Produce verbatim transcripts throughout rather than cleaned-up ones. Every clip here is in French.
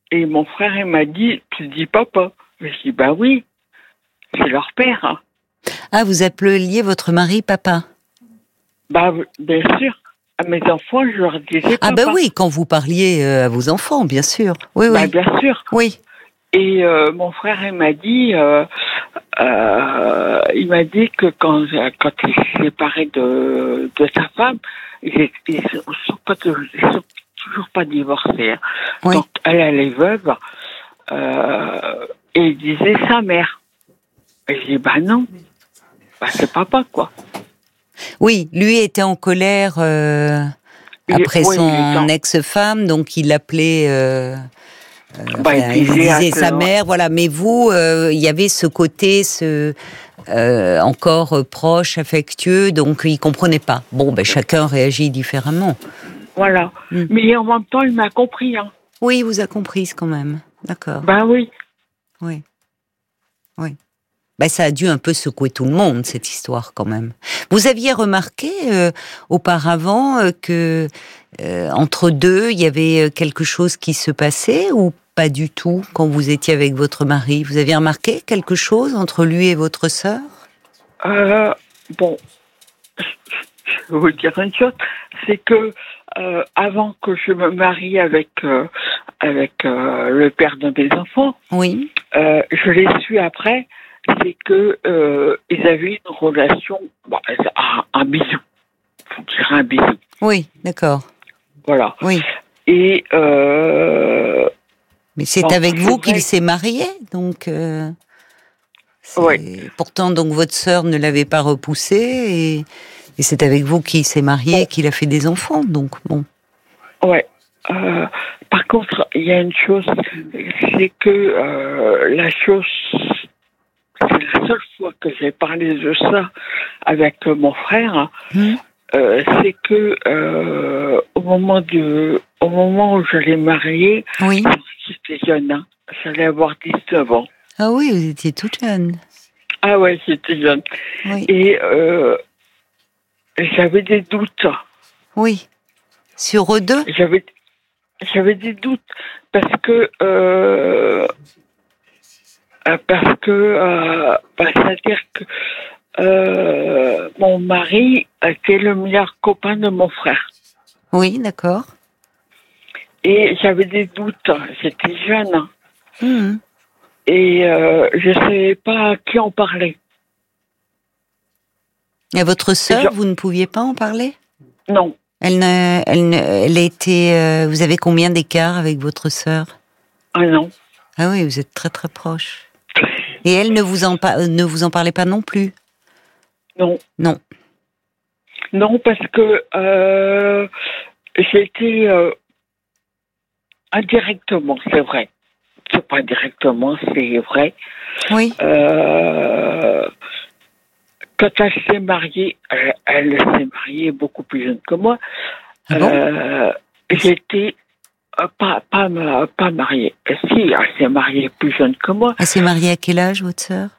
Et mon frère, il m'a dit, tu dis papa. Je dis, bah oui, c'est leur père. Hein. Ah, vous appeliez votre mari papa? Bah, bien sûr. À mes enfants, je leur disais Ah papa. bah oui, quand vous parliez euh, à vos enfants, bien sûr. Oui, Bah, oui. bien sûr. Oui. Et euh, mon frère, il m'a dit, euh, euh, il m'a dit que quand, quand il s'est séparé de, de sa femme, ils, ils, sont pas, ils sont toujours pas divorcés. Hein. Oui. Donc, elle, elle est veuve. Euh, et il disait sa mère. Et j'ai dit, bah non, bah c'est papa, quoi. Oui, lui était en colère euh, après il, ouais, son en... ex-femme, donc il l'appelait... Euh, euh, bah, enfin, il il disait, disait sa mère, voilà. Mais vous, euh, il y avait ce côté, ce... Euh, encore euh, proche, affectueux, donc il comprenait pas. Bon, ben chacun réagit différemment. Voilà. Mm. Mais en même temps, il m'a compris. Hein. Oui, il vous a comprise quand même. D'accord. Ben oui. Oui. Oui. Ben, ça a dû un peu secouer tout le monde, cette histoire, quand même. Vous aviez remarqué euh, auparavant euh, que euh, entre deux, il y avait quelque chose qui se passait ou pas du tout quand vous étiez avec votre mari? Vous aviez remarqué quelque chose entre lui et votre sœur? euh, Bon, je vais vous dire une chose, c'est que euh, avant que je me marie avec euh, avec euh, le père de mes enfants, oui, euh, je l'ai su après, c'est que euh, ils avaient une relation, bon, un, un bisou, faut dire un bisou. Oui, d'accord. Voilà. Oui. Et euh, mais c'est bon, avec vous qu'il s'est marié, donc. Euh, oui. Pourtant, donc votre sœur ne l'avait pas repoussé et, et c'est avec vous qu'il s'est marié, bon. qu'il a fait des enfants, donc bon. Ouais. Euh, par contre, il y a une chose, c'est que euh, la chose, c'est la seule fois que j'ai parlé de ça avec mon frère, mmh. euh, c'est que euh, au moment de, au moment où je l'ai marié, oui. j'étais jeune, hein, j'allais avoir dix-neuf ans. Ah oui, vous étiez toute jeune. Ah ouais, j'étais jeune. Oui. Et euh, j'avais des doutes. Oui. Sur eux deux? J'avais J'avais des doutes parce que euh, parce que euh, bah, c'est-à-dire que euh, mon mari était le meilleur copain de mon frère. Oui, d'accord. Et j'avais des doutes. J'étais jeune. Mmh. Et euh, je ne savais pas à qui en parler. Et votre sœur, je... vous ne pouviez pas en parler? Non. Elle ne, elle ne, elle a été. Euh, vous avez combien d'écart avec votre sœur? Un an. Ah oui, vous êtes très très proche. Et elle ne vous en ne vous en parlait pas non plus? Non. Non. Non, parce que euh, j'étais euh, indirectement, c'est vrai. C'est pas directement, c'est vrai. Oui. Euh, quand elle s'est mariée, elle, elle s'est mariée beaucoup plus jeune que moi. Ah bon? euh, j'étais euh, pas, pas, pas mariée. Si, elle s'est mariée plus jeune que moi. Elle s'est mariée à quel âge, votre sœur?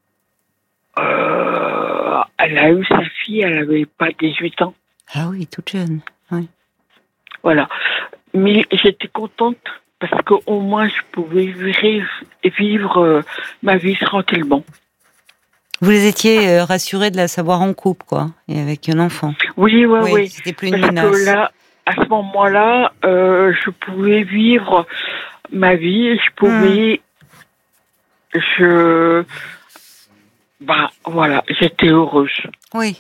euh, Elle a eu sa fille, elle avait pas dix-huit ans. Ah oui, toute jeune. Oui. Voilà. Mais j'étais contente parce qu'au moins je pouvais vivre, vivre euh, ma vie tranquillement. Vous les étiez euh, rassurés de la savoir en couple, quoi, et avec un enfant. Oui, oui, oui. oui. C'était plus une parce menace. Que là, à ce moment-là, euh, je pouvais vivre ma vie, je pouvais, mmh. je, bah voilà, j'étais heureuse. Oui.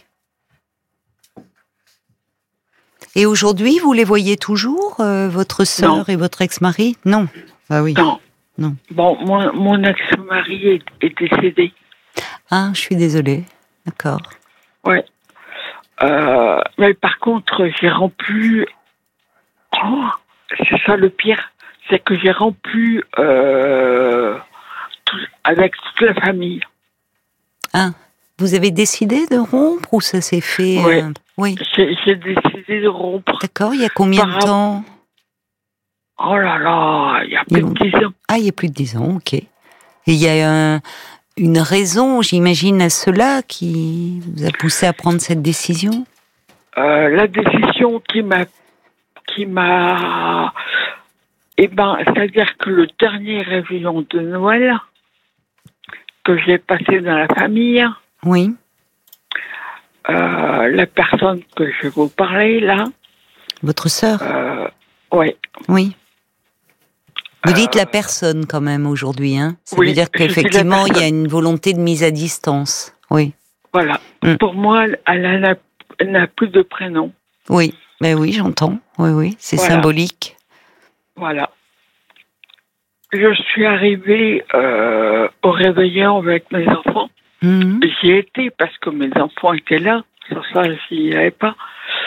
Et aujourd'hui, vous les voyez toujours, euh, votre sœur et votre ex-mari? Non. Ah oui. Non. Non. Bon, mon, mon ex-mari est, est décédé. Ah, je suis désolée. D'accord. Ouais. Euh, mais par contre, j'ai rompu. Oh, c'est ça le pire, c'est que j'ai rompu euh, tout, avec toute la famille. Ah, vous avez décidé de rompre ou ça s'est fait? Ouais. Euh... Oui. J'ai, j'ai décidé de rompre. D'accord. Il y a combien Par... de temps? Oh là là, il y a plus il... de dix ans. Ah, il y a plus de dix ans. Ok. Et il y a un. Une raison, j'imagine, à cela qui vous a poussé à prendre cette décision? euh, La décision qui m'a, qui m'a Eh ben, c'est-à-dire que le dernier réveillon de Noël que j'ai passé dans la famille, oui, euh, la personne que je vais vous parler là, votre sœur, euh, ouais. oui. Vous dites Euh, la personne quand même aujourd'hui, hein. Ça oui, veut dire je dis la qu'effectivement il y a personne. une volonté de mise à distance. Oui. Voilà. Mm. Pour moi, elle n'a, elle n'a plus de prénom. Oui, mais oui, j'entends. Oui, oui, c'est Voilà. symbolique. Voilà. Je suis arrivée euh, au réveillon avec mes enfants. Mmh. J'y étais parce que mes enfants étaient là. Sur ça, je n'y allais pas.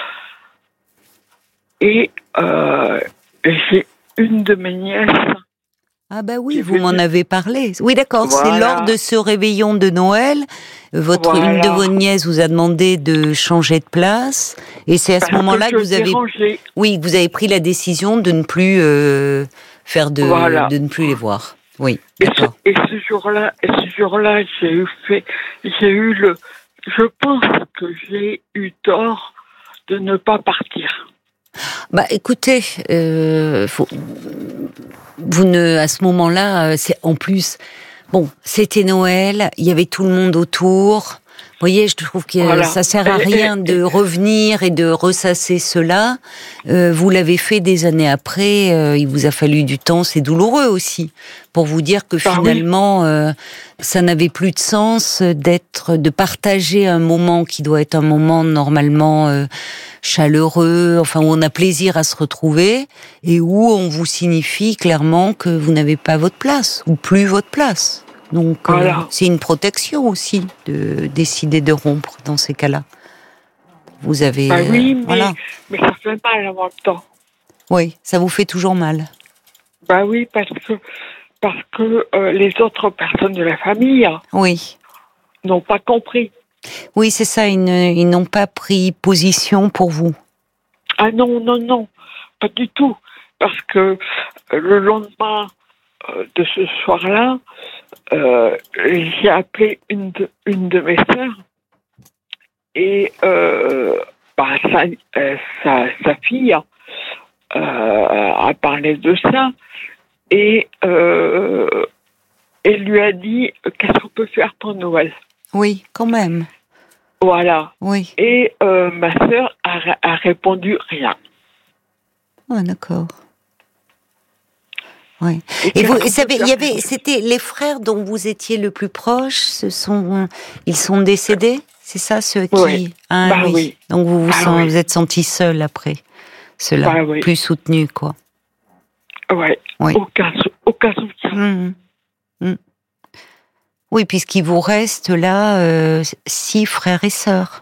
Et euh, j'ai une de mes nièces. Ah bah oui, Qui vous m'en venait- avez parlé. Oui, d'accord, Voilà. c'est lors de ce réveillon de Noël, votre Voilà. une de vos nièces vous a demandé de changer de place, et c'est à ce Parce moment-là que, que vous je avez, dérangeais. oui, que vous avez pris la décision de ne plus euh, faire de, Voilà. de ne plus les voir. Oui, Et ce, d'accord. et ce jour-là, et ce jour-là, j'ai eu fait, j'ai eu le, je pense que j'ai eu tort de ne pas partir. Bah écoutez, euh, faut, vous ne, à ce moment-là, c'est en plus, bon, c'était Noël, il y avait tout le monde autour. Vous voyez, je trouve que Voilà. ça sert à Et- rien et- de revenir et de ressasser cela. Euh, vous l'avez fait des années après. Euh, il vous a fallu du temps. C'est douloureux aussi pour vous dire que Bah oui. finalement, euh, ça n'avait plus de sens d'être, de partager un moment qui doit être un moment normalement euh, chaleureux, enfin où on a plaisir à se retrouver et où on vous signifie clairement que vous n'avez pas votre place ou plus votre place. Donc Voilà. euh, c'est une protection aussi de décider de rompre dans ces cas-là. Vous avez Bah oui, euh, mais, voilà. mais ça fait mal en même temps. Oui, ça vous fait toujours mal. Bah oui, parce que, parce que euh, les autres personnes de la famille hein, Oui. n'ont pas compris. Oui, c'est ça, ils, ne- ils n'ont pas pris position pour vous. Ah non, non, non, pas du tout. Parce que euh, le lendemain euh, de ce soir-là, euh, j'ai appelé une de, une de mes sœurs et euh, bah, sa, euh, sa, sa fille euh, a parlé de ça et euh, elle lui a dit qu'est-ce qu'on peut faire pour Noël. Oui, quand même. Voilà. Oui. Et euh, ma sœur a, a répondu rien. Ah, d'accord. Oui. Et Et vous, qu'est-ce qu'on savez, peut il y faire avait, c'était les frères dont vous étiez le plus proche. Ce sont, ils sont décédés, c'est ça, ceux qui. Oui. Ah Bah oui. oui. Donc vous vous, Bah sent- oui. vous êtes senti seul après, cela, Bah oui. plus soutenu, quoi. Ouais. Oui. Aucun, sou- aucun soutien. Mmh. Mmh. Oui, puisqu'il vous reste là euh, six frères et sœurs.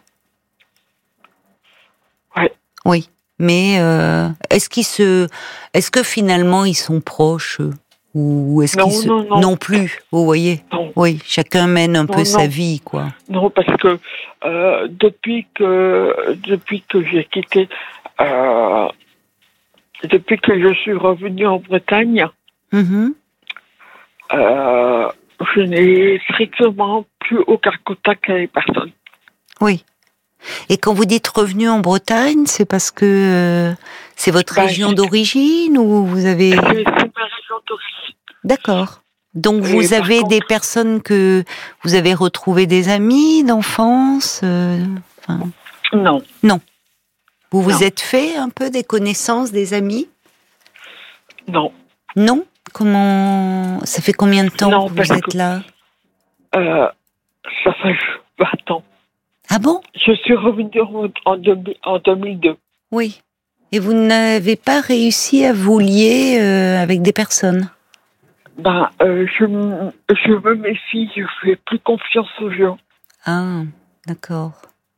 Ouais. Oui. Mais euh, est-ce qu'ils se, est-ce que finalement ils sont proches eux ou est-ce Non, qu'ils se, non, non. plus, vous voyez. Non. Oui, chacun mène un Non, peu sa non. vie, quoi. Non, parce que euh, depuis que depuis que j'ai quitté, euh, depuis que je suis revenue en Bretagne, Mhm. euh, je n'ai strictement plus aucun contact avec personne. Oui. Et quand vous dites revenu en Bretagne, c'est parce que euh, c'est votre Bah, région j'ai- d'origine ou vous avez. C'est c'est ma région d'origine. D'accord. Donc Et vous par avez contre- des personnes que vous avez retrouvées, des amis d'enfance. euh, enfin, Non, vous vous Non. êtes fait un peu des connaissances, des amis? non. Non. Comment ça fait combien de temps Non, que parce vous êtes que- là? Euh, ça fait vingt ans. Ah bon? Je suis revenue en, en, deux mille en deux mille deux. Oui. Et vous n'avez pas réussi à vous lier euh, avec des personnes? Ben, euh, je, m- je me méfie, je fais plus confiance aux gens. Ah, d'accord.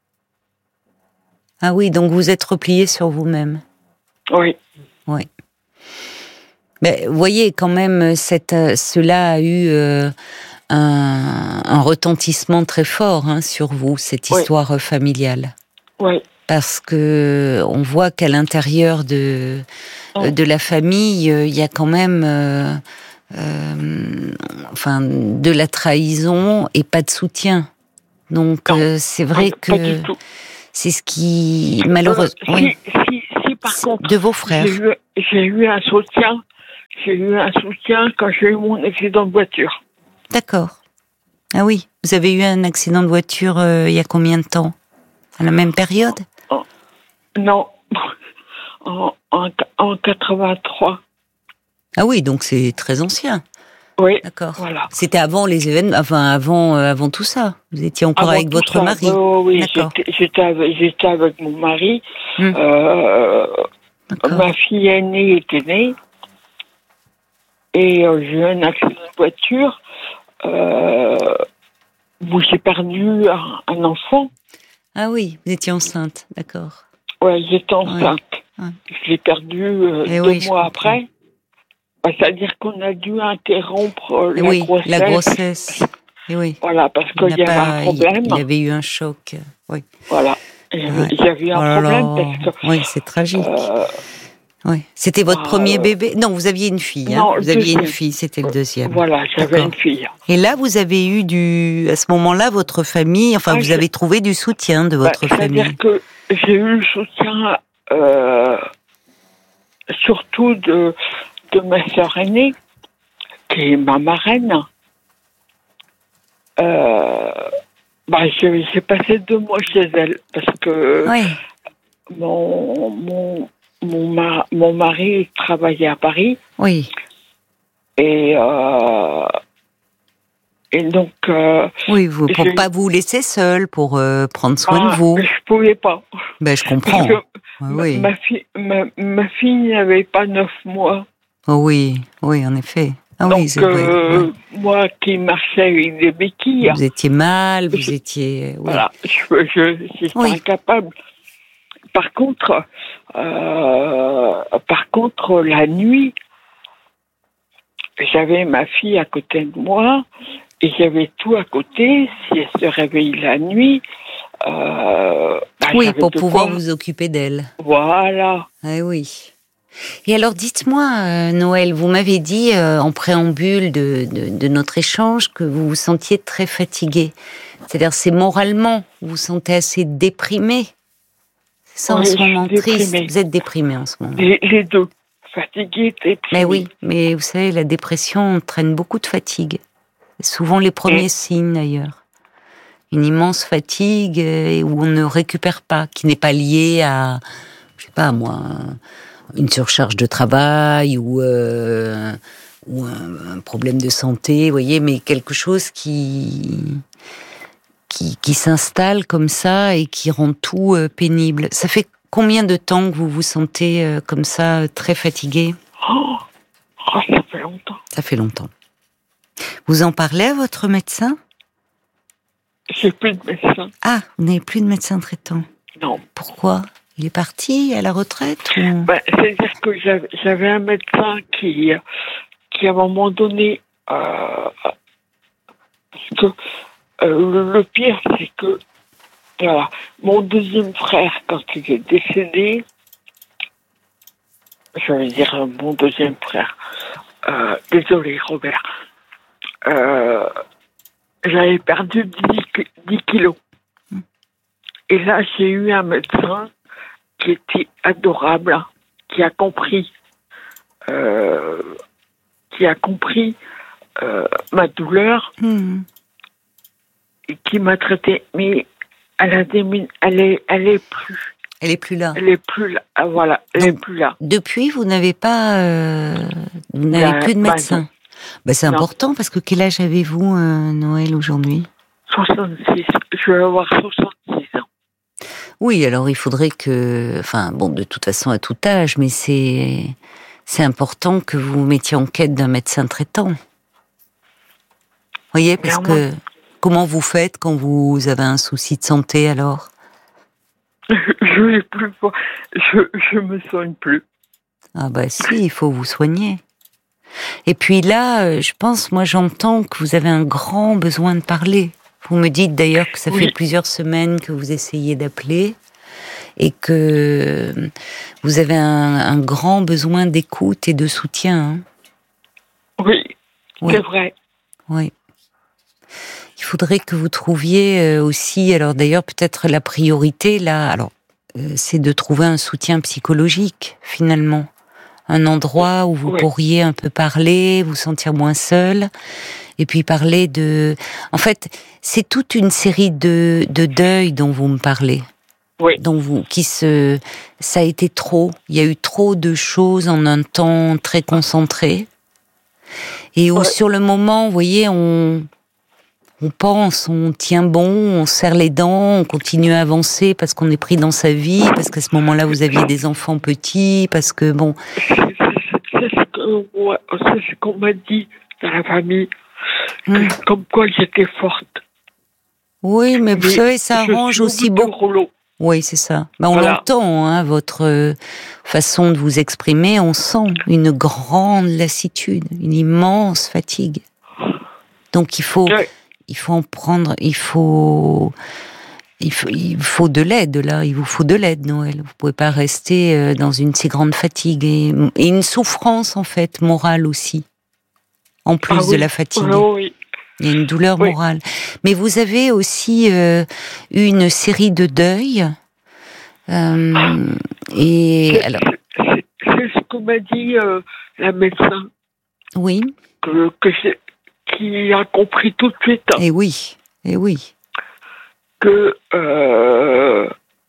Ah oui, donc vous êtes replié sur vous-même. Oui. Oui. Mais vous voyez, quand même, cette, euh, cela a eu euh, un, un retentissement très fort hein, sur vous, cette Oui. histoire euh, familiale. Oui. Parce que on voit qu'à l'intérieur de, Oh. de la famille, euh, il y a quand même euh, euh, enfin, de la trahison et pas de soutien. Donc, Non. euh, c'est vrai Pas- que Pas du tout. c'est ce qui, malheureusement, Euh, oui, si, si, si, par contre, de vos frères. j'ai eu, j'ai eu un soutien j'ai eu un soutien quand j'ai eu mon accident de voiture. D'accord. Ah oui, vous avez eu un accident de voiture euh, il y a combien de temps? À la même période? Oh, non, en, en, en quatre-vingt-trois. Ah oui, donc c'est très ancien. Oui, d'accord. Voilà. C'était avant les événements, enfin avant, euh, avant tout ça. Vous étiez encore Avant avec votre ça, mari. Oh, oui, d'accord. J'étais, j'étais, avec, j'étais avec mon mari. Hum. Euh, ma fille aînée était née. Et euh, j'ai eu un accident de voiture euh, où j'ai perdu un, un enfant. Ah oui, vous étiez enceinte, d'accord. Ouais, j'étais enceinte. Ouais. Ouais. Je l'ai perdu euh, deux oui, mois après. Bah, c'est-à-dire qu'on a dû interrompre euh, Et la oui, grossesse. la grossesse. Et oui. Voilà, parce qu'il y avait pas, un problème. Il, il avait eu un choc. Oui. Voilà. Il y avait, ouais. il y avait eu un oh problème là parce que. Oui, c'est tragique. Euh, oui. C'était votre bah, premier euh, bébé? Non, vous aviez une fille. Hein non, vous aviez deuxième. une fille, c'était le deuxième. Voilà, j'avais D'accord. une fille. Et là, vous avez eu du. À ce moment-là, votre famille. Enfin, ah, vous je... avez trouvé du soutien de votre bah, famille. C'est-à-dire que j'ai eu le soutien euh, surtout de, de ma sœur aînée, qui est ma marraine. Euh, bah, j'ai, j'ai passé deux mois chez elle parce que oui. mon, mon, mon, ma, mon mari travaillait à Paris. Oui. Et, euh, et donc... Euh, oui, vous, pour ne pas vous laisser seule, pour euh, prendre soin ah, de vous. Je ne pouvais pas. Ben, je comprends. Que oui, ma, oui. Ma, fille, ma, ma fille n'avait pas neuf mois. Oh oui, oui, en effet. Ah donc, oui, c'est euh, vrai. Ouais. Moi qui marchais avec des béquilles... Vous étiez mal, vous je, étiez... Oui. Voilà, je, je, j'étais oui. incapable. Par contre, euh, par contre, la nuit, j'avais ma fille à côté de moi et j'avais tout à côté. Si elle se réveille la nuit, euh, bah, oui, pour pouvoir quoi. vous occuper d'elle. Voilà. Ah oui. Et alors, dites-moi, euh, Noël, vous m'avez dit euh, en préambule de, de, de notre échange que vous vous sentiez très fatiguée. C'est-à-dire, c'est moralement, vous vous sentez assez déprimée. C'est ça, oui, en ce moment, triste. Vous êtes déprimée en ce moment. Les, les deux. Fatiguée, déprimée. Mais oui, mais vous savez, la dépression entraîne beaucoup de fatigue. C'est souvent les premiers Et... signes, d'ailleurs. Une immense fatigue euh, où on ne récupère pas, qui n'est pas liée à, je sais pas moi, une surcharge de travail ou, euh, ou un, un problème de santé, vous voyez, mais quelque chose qui, qui, qui s'installe comme ça et qui rend tout euh, pénible. Ça fait combien de temps que vous vous sentez euh, comme ça, très fatigué? oh, oh, ça fait longtemps. Ça fait longtemps. Vous en parlez à votre médecin? J'ai plus de médecin. Ah, vous n'avez plus de médecin traitant? Non. Pourquoi? Il est parti à la retraite ou... ben, c'est-à-dire que j'avais, j'avais un médecin qui, qui à un moment donné, euh, parce que euh, le, le pire, c'est que voilà, mon deuxième frère, quand il est décédé, je vais dire mon deuxième frère, euh, désolé Robert, euh, j'avais perdu dix kilos. Et là, j'ai eu un médecin qui était adorable, qui a compris, euh, qui a compris euh, ma douleur mmh. et qui m'a traité. Mais elle a démin... elle est, elle est plus. Elle est plus là. Elle est plus là. Ah, voilà, elle Donc, est plus là. Depuis, vous n'avez pas, euh, vous n'avez bah, plus de médecin. Bah, bah, c'est non. important parce que quel âge avez-vous, euh, Noël, aujourd'hui? soixante-six. Je vais avoir soixante-six ans. Oui, alors il faudrait que, enfin bon, de toute façon à tout âge, mais c'est c'est important que vous vous mettiez en quête d'un médecin traitant. Vous voyez, parce que comment vous faites quand vous avez un souci de santé alors? Je n'ai plus, je je me soigne plus. Ah bah si, il faut vous soigner. Et puis là, je pense, moi j'entends que vous avez un grand besoin de parler. Vous me dites d'ailleurs que ça oui. fait plusieurs semaines que vous essayez d'appeler et que vous avez un, un grand besoin d'écoute et de soutien. Hein. Oui, oui, c'est vrai. Oui. Il faudrait que vous trouviez aussi, alors d'ailleurs peut-être la priorité là, alors c'est de trouver un soutien psychologique finalement, un endroit où vous oui. pourriez un peu parler, vous sentir moins seul, et puis parler de... En fait, c'est toute une série de, de deuils dont vous me parlez. Oui. Dont vous, qui se... Ça a été trop. Il y a eu trop de choses en un temps très concentré. Et où, ouais. sur le moment, vous voyez, on... On pense, on tient bon, on serre les dents, on continue à avancer parce qu'on est pris dans sa vie, parce qu'à ce moment-là, vous aviez des enfants petits, parce que bon... C'est ce que, ouais, c'est ce qu'on m'a dit dans la famille, hum. que, comme quoi j'étais forte. Oui, mais, mais vous savez, ça arrange aussi beaucoup. Oui, c'est ça. Ben, on voilà. entend hein, votre façon de vous exprimer, on sent une grande lassitude, une immense fatigue. Donc il faut... Ouais. Il faut en prendre, il faut, il faut, il faut de l'aide là. Il vous faut de l'aide, Noël. Vous pouvez pas rester dans une si grande fatigue et, et une souffrance en fait morale aussi, en plus ah, de oui. la fatigue. Ah, oui. Il y a une douleur oui. morale. Mais vous avez aussi euh, eu une série de deuils. Euh, et c'est, alors, c'est, c'est ce que m'a dit euh, la médecin. Oui. Que, que j'ai qui a compris tout de suite. Et oui, et oui. Que, euh,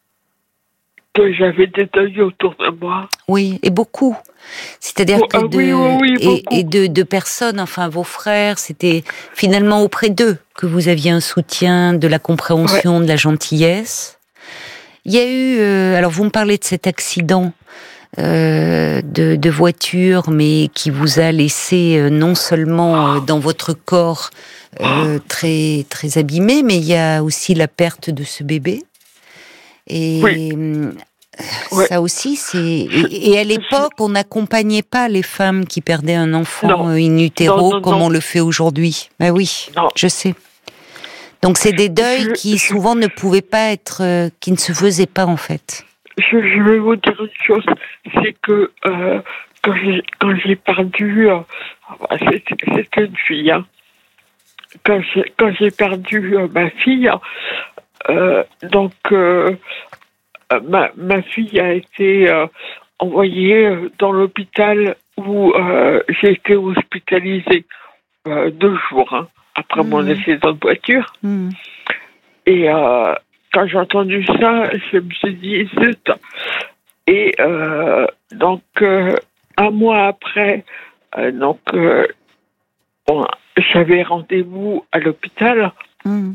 que j'avais des deuils autour de moi. Oui, et beaucoup. C'est-à-dire oh, que ah, de, oui, oui, oui, et, et de, de personnes, enfin vos frères, c'était finalement auprès d'eux que vous aviez un soutien, de la compréhension, ouais. de la gentillesse. Il y a eu, euh, alors vous me parlez de cet accident Euh, de, de voiture, mais qui vous a laissé euh, non seulement euh, dans votre corps euh, très très abîmé, mais il y a aussi la perte de ce bébé. Et oui. euh, ouais. ça aussi, c'est et, et à l'époque, on n'accompagnait pas les femmes qui perdaient un enfant non. in utero non, non, comme non. on le fait aujourd'hui. Ben oui, non. je sais. Donc c'est des deuils je, qui je... souvent ne pouvaient pas être, euh, qui ne se faisaient pas en fait. Je, je vais vous dire une chose, c'est que euh, quand, j'ai, quand j'ai perdu, euh, c'était, c'était une fille, hein. quand, j'ai, quand j'ai perdu euh, ma fille, euh, donc euh, ma, ma fille a été euh, envoyée dans l'hôpital où euh, j'ai été hospitalisée euh, deux jours hein, après mmh. mon accident de voiture. Mmh. Et euh, quand j'ai entendu ça, je me suis dit, zut. Et euh, donc, euh, un mois après, euh, donc, euh, bon, j'avais rendez-vous à l'hôpital. Mmh.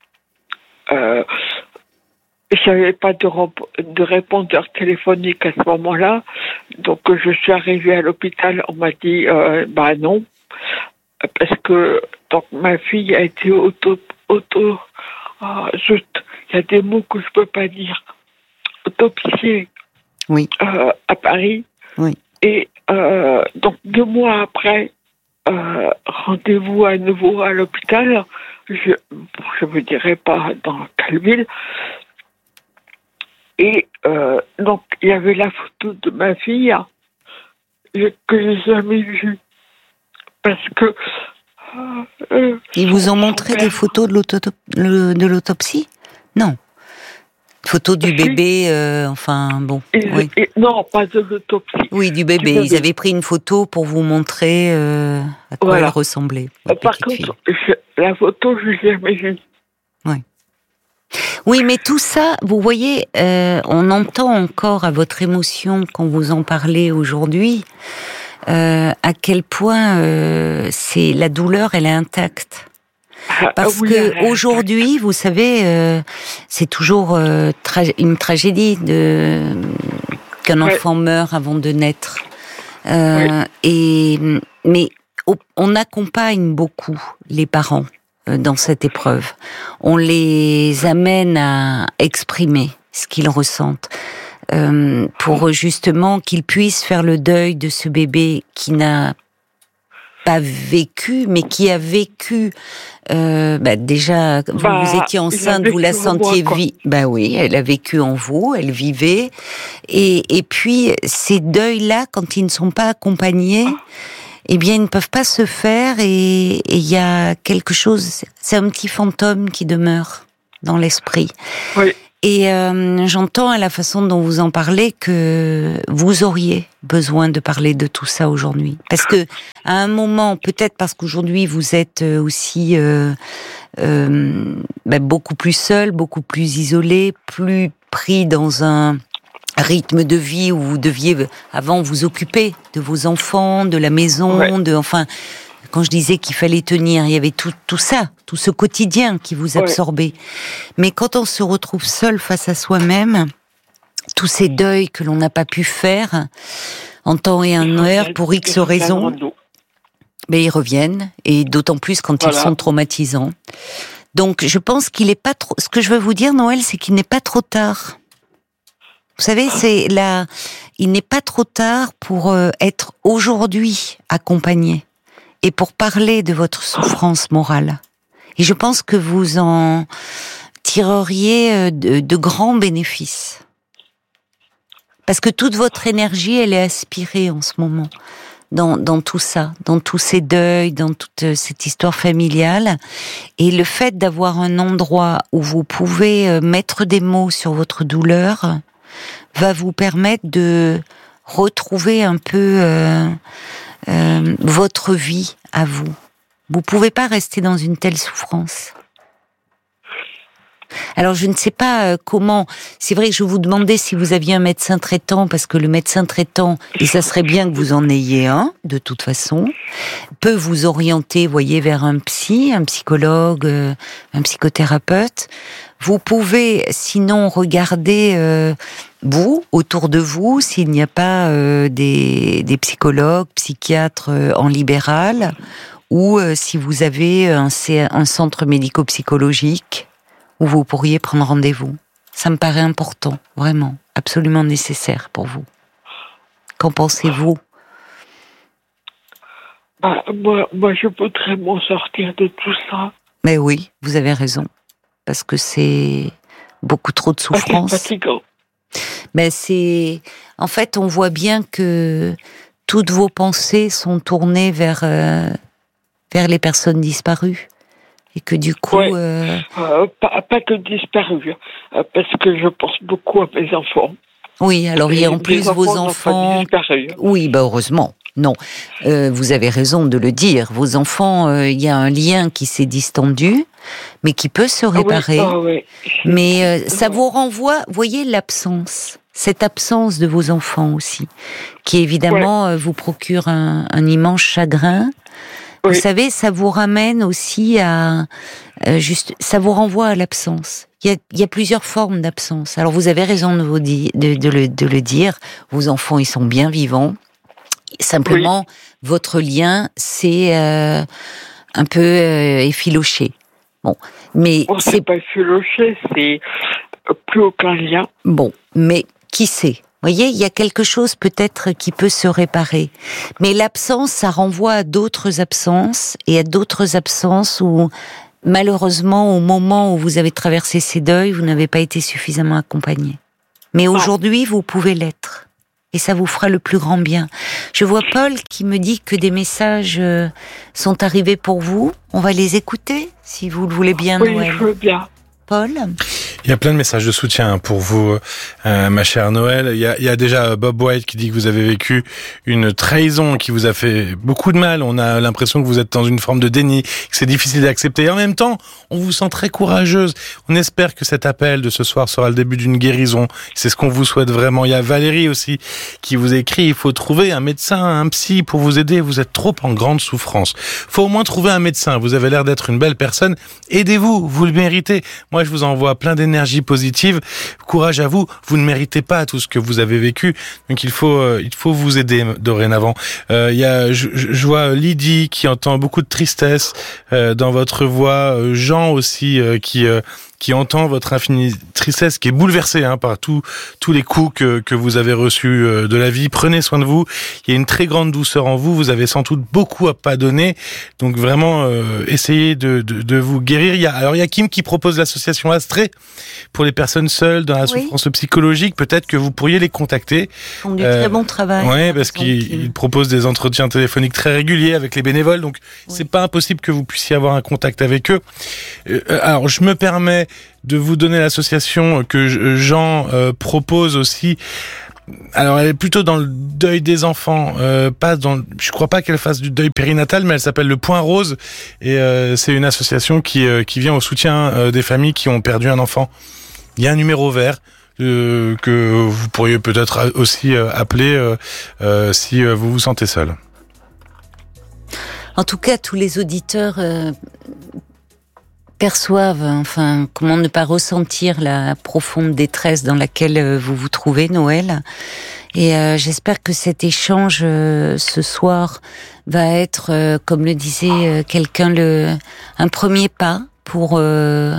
Euh, j'avais pas de, rep- de répondeur téléphonique à ce moment-là. Donc, je suis arrivée à l'hôpital. On m'a dit, euh, bah non. Parce que donc, ma fille a été auto... auto oh, zut. Il y a des mots que je peux pas dire. Autopsié oui. euh, à Paris. Oui. Et euh, donc deux mois après, euh, rendez-vous à nouveau à l'hôpital. Je je me dirais pas dans quelle ville. Et euh, donc il y avait la photo de ma fille que j'ai jamais vue parce que. Euh, Ils vous ont montré des photos de, l'autotop- le, de l'autopsie ? Non. Photos du bébé, euh, enfin bon. Et, oui. et, non, pas de l'autopsie. Oui, du bébé. du bébé. Ils avaient pris une photo pour vous montrer euh, à quoi voilà. elle ressemblait. Par contre, je, la photo, je l'ai jamais vue. Oui. Oui, mais tout ça, vous voyez, euh, on entend encore à votre émotion quand vous en parlez aujourd'hui. Euh, à quel point euh, c'est la douleur, elle est intacte. Parce ah oui, que aujourd'hui, vous savez, euh, c'est toujours euh, tra- une tragédie de qu'un ouais. enfant meure avant de naître. Euh, ouais. Et mais on accompagne beaucoup les parents euh, dans cette épreuve. On les amène à exprimer ce qu'ils ressentent. Euh, pour justement qu'ils puissent faire le deuil de ce bébé qui n'a pas vécu, mais qui a vécu. Euh, bah déjà, vous, bah, vous étiez enceinte, vous la sentiez vivre. Bah oui, elle a vécu en vous, elle vivait. Et, et puis ces deuils-là, quand ils ne sont pas accompagnés, eh bien, ils ne peuvent pas se faire. Et il y a quelque chose. C'est un petit fantôme qui demeure dans l'esprit. Oui. Et euh, j'entends à la façon dont vous en parlez que vous auriez besoin de parler de tout ça aujourd'hui. Parce que à un moment, peut-être parce qu'aujourd'hui vous êtes aussi euh, euh, ben beaucoup plus seul, beaucoup plus isolé, plus pris dans un rythme de vie où vous deviez avant vous occuper de vos enfants, de la maison, ouais. de enfin. Quand je disais qu'il fallait tenir, il y avait tout, tout ça, tout ce quotidien qui vous absorbait. Ouais. Mais quand on se retrouve seul face à soi-même, tous ces deuils que l'on n'a pas pu faire en temps et en heure pour X raisons, ben ils reviennent, et d'autant plus quand voilà. ils sont traumatisants. Donc je pense qu'il est pas trop. Ce que je veux vous dire, Noël, c'est qu'il n'est pas trop tard. Vous savez, c'est là, il n'est pas trop tard pour euh, être aujourd'hui accompagné. Et pour parler de votre souffrance morale. Et je pense que vous en tireriez de, de grands bénéfices. Parce que toute votre énergie, elle est aspirée en ce moment dans, dans tout ça, dans tous ces deuils, dans toute cette histoire familiale. Et le fait d'avoir un endroit où vous pouvez mettre des mots sur votre douleur va vous permettre de retrouver un peu... Euh, Euh, votre vie à vous. Vous pouvez pas rester dans une telle souffrance. Alors je ne sais pas euh, comment. C'est vrai que je vous demandais si vous aviez un médecin traitant, parce que le médecin traitant, et ça serait bien que vous en ayez un, de toute façon, peut vous orienter, voyez, vers un psy, un psychologue, euh, un psychothérapeute. Vous pouvez sinon regarder euh, vous, autour de vous, s'il n'y a pas euh, des, des psychologues, psychiatres euh, en libéral, ou euh, si vous avez un, un centre médico-psychologique où vous pourriez prendre rendez-vous. Ça me paraît important, vraiment, absolument nécessaire pour vous. Qu'en pensez-vous ? Bah, moi, moi, je voudrais m'en sortir de tout ça. Mais oui, vous avez raison. Parce que c'est beaucoup trop de souffrance. C'est fatigant. Mais c'est, en fait, on voit bien que toutes vos pensées sont tournées vers euh, vers les personnes disparues, et que du coup, ouais. euh... Euh, pas, pas que disparues, euh, parce que je pense beaucoup à mes enfants. Oui, alors il y a en plus enfants vos enfants. Oui, bah heureusement. Non, euh, vous avez raison de le dire. Vos enfants, il euh, y a un lien qui s'est distendu, mais qui peut se réparer. Ah oui, ah oui. Mais euh, ça vous renvoie, voyez, l'absence, cette absence de vos enfants aussi, qui évidemment ouais. euh, vous procure un, un immense chagrin. Oui. Vous savez, ça vous ramène aussi à euh, juste, ça vous renvoie à l'absence. Il y a, il y a plusieurs formes d'absence. Alors vous avez raison de, vous di- de, de, le, de le dire. Vos enfants, ils sont bien vivants. Simplement, oui. votre lien, c'est euh, un peu euh, effiloché. Bon, mais bon, c'est... c'est pas effiloché, c'est plus aucun lien. Bon, mais qui sait ? Vous voyez, il y a quelque chose peut-être qui peut se réparer. Mais l'absence, ça renvoie à d'autres absences, et à d'autres absences où, malheureusement, au moment où vous avez traversé ces deuils, vous n'avez pas été suffisamment accompagné. Mais aujourd'hui, vous pouvez l'être. Et ça vous fera le plus grand bien. Je vois Paul qui me dit que des messages sont arrivés pour vous. On va les écouter, si vous le voulez bien, oui, Noël. Oui, je veux bien. Paul ? Il y a plein de messages de soutien pour vous, euh, ma chère Noël. Il y, a, il y a déjà Bob White qui dit que vous avez vécu une trahison qui vous a fait beaucoup de mal. On a l'impression que vous êtes dans une forme de déni, que c'est difficile d'accepter. Et en même temps, on vous sent très courageuse. On espère que cet appel de ce soir sera le début d'une guérison. C'est ce qu'on vous souhaite vraiment. Il y a Valérie aussi qui vous écrit: il faut trouver un médecin, un psy pour vous aider. Vous êtes trop en grande souffrance. Il faut au moins trouver un médecin. Vous avez l'air d'être une belle personne. Aidez-vous, vous le méritez. Moi, je vous envoie plein d'énergie positive. Courage à vous. Vous ne méritez pas tout ce que vous avez vécu. Donc il faut, euh, il faut vous aider dorénavant. Euh, il y a, je, je vois Lydie qui entend beaucoup de tristesse euh, dans votre voix. Euh, Jean aussi euh, qui euh, qui entend votre infinie tristesse, qui est bouleversé hein, par tous tous les coups que que vous avez reçus euh, de la vie. Prenez soin de vous. Il y a une très grande douceur en vous. Vous avez sans doute beaucoup à pardonner. Donc vraiment, euh, essayez de, de de vous guérir. Il y a alors il y a Kim qui propose l'association Astrée pour les personnes seules dans la souffrance oui. psychologique. Peut-être que vous pourriez les contacter. Ils font du euh, très bon travail. Ouais, parce qu'ils proposent des entretiens téléphoniques très réguliers avec les bénévoles. Donc oui. c'est pas impossible que vous puissiez avoir un contact avec eux. Euh, alors je me permets de vous donner l'association que Jean euh, propose aussi. Alors, elle est plutôt dans le deuil des enfants, euh, pas dans. Je crois pas qu'elle fasse du deuil périnatal, mais elle s'appelle le Point Rose et euh, c'est une association qui euh, qui vient au soutien euh, des familles qui ont perdu un enfant. Il y a un numéro vert euh, que vous pourriez peut-être aussi euh, appeler euh, euh, si euh, vous vous sentez seul. En tout cas, tous les auditeurs euh, perçoivent, enfin, comment ne pas ressentir la profonde détresse dans laquelle euh, vous vous trouvez, Noël. Et euh, j'espère que cet échange euh, ce soir va être, euh, comme le disait euh, quelqu'un, le un premier pas pour, euh,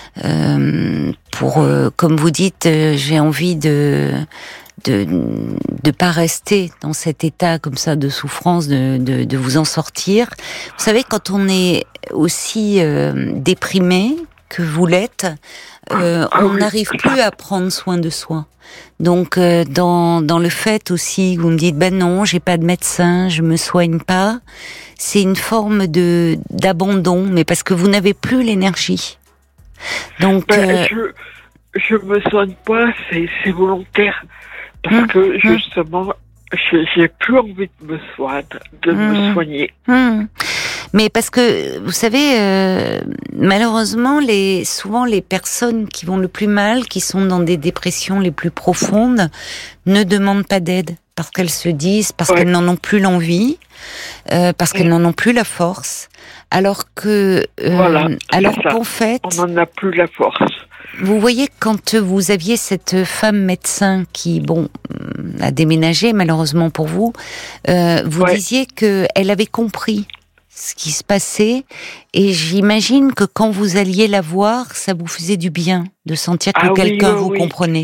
euh, pour, euh, comme vous dites, euh, j'ai envie de de de pas rester dans cet état comme ça de souffrance, de de, de vous en sortir. Vous savez, quand on est aussi euh, déprimé que vous l'êtes, euh, on n'arrive plus à prendre soin de soi. Donc euh, dans dans le fait aussi, vous me dites ben non, j'ai pas de médecin, je me soigne pas, c'est une forme de d'abandon, mais parce que vous n'avez plus l'énergie. Donc ben, euh, je je me soigne pas, c'est c'est volontaire. Parce mmh, que justement, mmh. j'ai plus envie de me soigner, de mmh. me soigner. Mmh. Mais parce que vous savez, euh, malheureusement, les souvent les personnes qui vont le plus mal, qui sont dans des dépressions les plus profondes, ne demandent pas d'aide parce qu'elles se disent, parce ouais. qu'elles n'en ont plus l'envie, euh, parce qu'elles n'en ont plus la force, alors que, euh, voilà, alors qu'en fait, on n'en a plus la force. Vous voyez, quand vous aviez cette femme médecin qui, bon, a déménagé malheureusement pour vous, euh, vous ouais. disiez qu'elle avait compris ce qui se passait, et j'imagine que quand vous alliez la voir, ça vous faisait du bien de sentir que ah quelqu'un oui, oh vous oui. comprenait.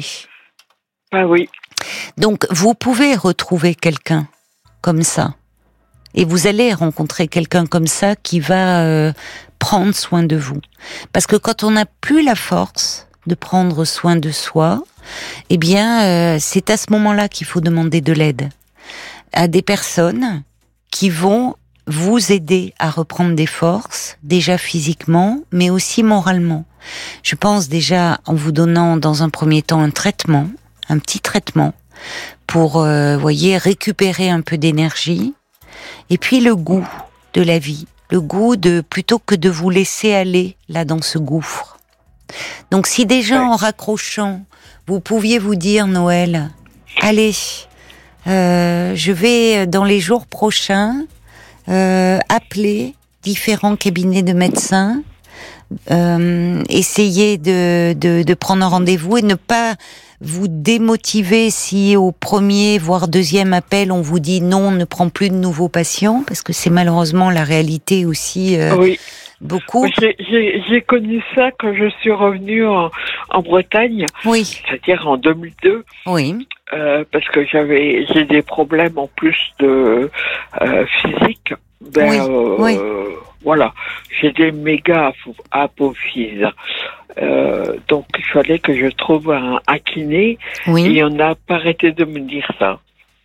Ah oui. Donc, vous pouvez retrouver quelqu'un comme ça, et vous allez rencontrer quelqu'un comme ça qui va euh, prendre soin de vous. Parce que quand on n'a plus la force de prendre soin de soi, eh bien, euh, c'est à ce moment-là qu'il faut demander de l'aide à des personnes qui vont vous aider à reprendre des forces, déjà physiquement, mais aussi moralement. Je pense déjà en vous donnant dans un premier temps un traitement, un petit traitement, pour, euh, voyez, récupérer un peu d'énergie, et puis le goût de la vie, le goût de, plutôt que de vous laisser aller là dans ce gouffre. Donc si déjà en raccrochant, vous pouviez vous dire, Noël, allez, euh, je vais dans les jours prochains euh, appeler différents cabinets de médecins, euh, essayer de, de, de prendre un rendez-vous et ne pas vous démotiver si au premier voire deuxième appel on vous dit non, on ne prend plus de nouveaux patients, parce que c'est malheureusement la réalité aussi. Euh, oui. Beaucoup. J'ai, j'ai, j'ai connu ça quand je suis revenue en, en Bretagne, oui. c'est-à-dire en deux mille deux. Oui. Euh, parce que j'avais j'ai des problèmes en plus de euh, physique. Ben oui. Euh, oui. Voilà, j'ai des méga apophyses. Euh, donc il fallait que je trouve un, un kiné. Oui. Et on n'a pas arrêté de me dire ça.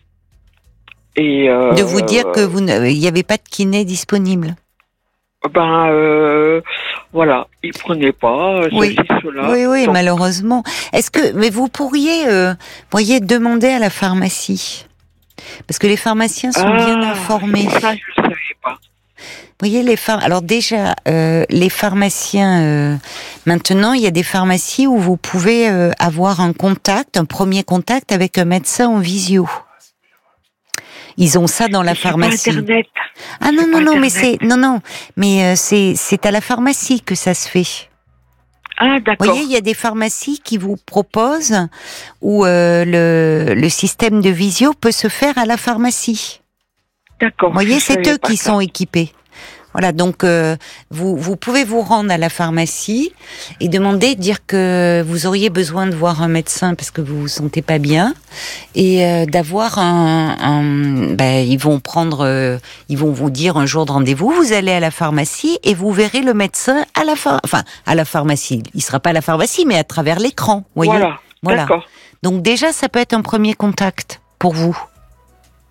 Et euh, de vous dire que vous il n'y avait pas de kiné disponible. Ben euh, voilà, ils prenaient pas oui. ceci, cela. Oui, oui, donc, malheureusement. Est-ce que, mais vous pourriez, euh, voyez, demander à la pharmacie, parce que les pharmaciens sont ah, bien informés. Ça, je savais pas. Vous voyez les phar... Alors déjà, euh, les pharmaciens. Euh, maintenant, il y a des pharmacies où vous pouvez euh, avoir un contact, un premier contact avec un médecin en visio. Ils ont ça dans la c'est pharmacie. Pas Internet. Ah non c'est non non Internet. mais c'est non non mais euh, c'est c'est à la pharmacie que ça se fait. Ah d'accord. Vous voyez, il y a des pharmacies qui vous proposent où euh, le le système de visio peut se faire à la pharmacie. D'accord. Vous voyez, c'est eux qui ça. sont équipés. Voilà, donc euh, vous vous pouvez vous rendre à la pharmacie et demander, dire que vous auriez besoin de voir un médecin parce que vous vous sentez pas bien et euh, d'avoir un, un ben ils vont prendre, euh, ils vont vous dire un jour de rendez-vous. Vous allez à la pharmacie et vous verrez le médecin à la phar... enfin à la pharmacie. Il sera pas à la pharmacie, mais à travers l'écran. Vous voyez. Voilà. Voilà. D'accord. Donc déjà, ça peut être un premier contact pour vous.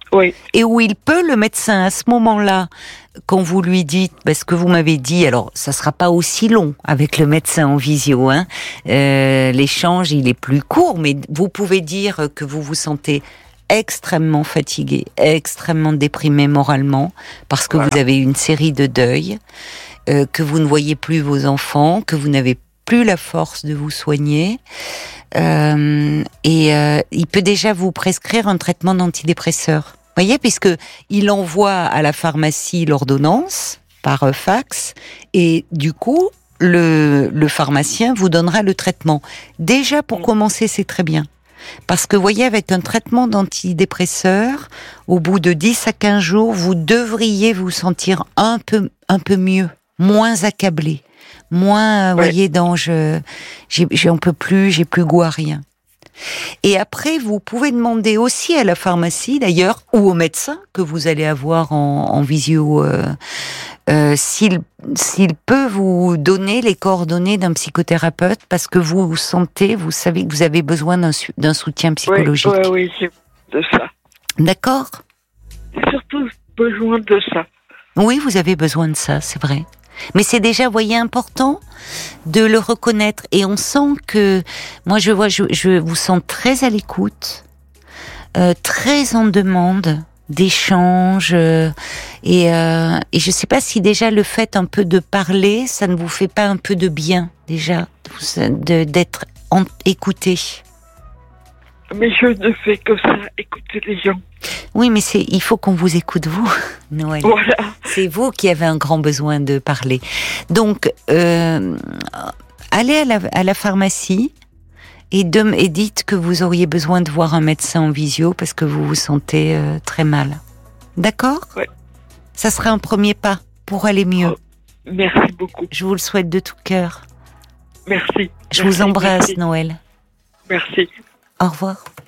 Oui. Et où il peut, le médecin, à ce moment-là, quand vous lui dites, parce que vous m'avez dit, alors ça sera pas aussi long avec le médecin en visio, hein, euh, l'échange il est plus court, mais vous pouvez dire que vous vous sentez extrêmement fatigué, extrêmement déprimé moralement, parce que voilà. Vous avez une série de deuils, euh, que vous ne voyez plus vos enfants, que vous n'avez plus la force de vous soigner, euh, et euh, il peut déjà vous prescrire un traitement d'antidépresseur. Vous voyez, puisque il envoie à la pharmacie l'ordonnance par fax, et du coup, le, le pharmacien vous donnera le traitement. Déjà, pour commencer, c'est très bien. Parce que, vous voyez, avec un traitement d'antidépresseur, au bout de dix à quinze jours, vous devriez vous sentir un peu, un peu mieux, moins accablé, moins, vous ouais. voyez, dans je, j'ai, j'en peux plus, j'ai plus goût à rien. Et après, vous pouvez demander aussi à la pharmacie, d'ailleurs, ou au médecin que vous allez avoir en, en visio, euh, euh, s'il, s'il peut vous donner les coordonnées d'un psychothérapeute, parce que vous vous sentez, vous savez que vous avez besoin d'un, d'un soutien psychologique. Oui, oui, oui, j'ai de ça. D'accord. J'ai surtout besoin de ça. Oui, vous avez besoin de ça, c'est vrai. Mais c'est déjà, vous voyez, important de le reconnaître. Et on sent que, moi je vois, je, je vous sens très à l'écoute, euh, très en demande d'échanges. Euh, et, euh, et je sais pas si déjà le fait un peu de parler, ça ne vous fait pas un peu de bien, déjà, de, d'être en, écouté. Mais je ne fais que ça, écouter les gens. Oui, mais c'est, il faut qu'on vous écoute, vous, Noël. Voilà. C'est vous qui avez un grand besoin de parler. Donc, euh, allez à la, à la pharmacie et, de, et dites que vous auriez besoin de voir un médecin en visio parce que vous vous sentez euh, très mal. D'accord ? Oui. Ça sera un premier pas pour aller mieux. Oh, merci beaucoup. Je vous le souhaite de tout cœur. Merci. Je merci, vous embrasse, merci. Noël. Merci. Au revoir.